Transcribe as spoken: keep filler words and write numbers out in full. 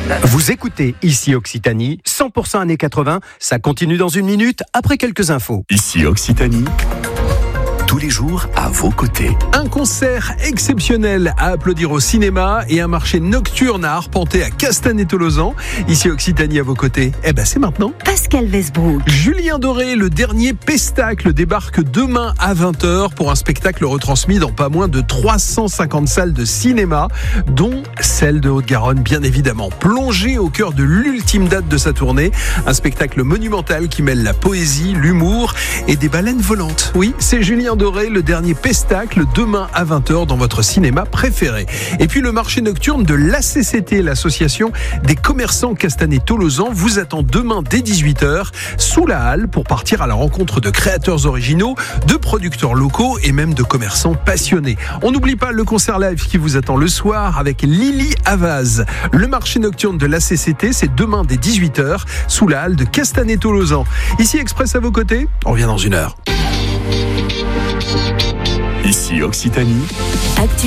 Vous écoutez Ici Occitanie, cent pour cent années quatre-vingts, ça continue dans une minute après quelques infos. Ici Occitanie, tous les jours à vos côtés. Un concert exceptionnel à applaudir au cinéma et un marché nocturne à arpenter à Castanet-Tolosan. Ici Occitanie à vos côtés. Eh ben c'est maintenant. Pascal Westbrook. Julien Doré, le dernier Pestacle, débarque demain à vingt heures pour un spectacle retransmis dans pas moins de trois cent cinquante salles de cinéma, dont celle de Haute-Garonne bien évidemment. Plongé au cœur de l'ultime date de sa tournée, un spectacle monumental qui mêle la poésie, l'humour et des baleines volantes. Oui, c'est Julien Doré, le dernier Pestacle, demain à vingt heures dans votre cinéma préféré. Et puis le marché nocturne de l'A C C T, l'association des commerçants Castanet-Tolosan, vous attend demain dès dix-huit heures sous la halle pour partir à la rencontre de créateurs originaux, de producteurs locaux et même de commerçants passionnés. On n'oublie pas le concert live qui vous attend le soir avec Lily Havaz. Le marché nocturne de l'A C C T, c'est demain dès dix-huit heures sous la halle de Castanet-Tolosan. Ici Express à vos côtés, on revient dans une heure. Ici Occitanie.